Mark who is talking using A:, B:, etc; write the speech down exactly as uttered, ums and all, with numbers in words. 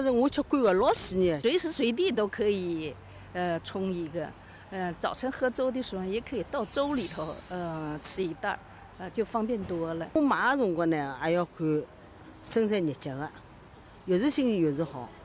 A: 要是我吃惯个老喜呢，
B: 随时随地都可以，呃，冲一个。嗯、呃，早晨喝粥的时候也可以倒粥里头，呃，吃一袋，呃，就方便多了。
A: 我买的辰光呢，还要看生产日脚的，越是新鲜越是好。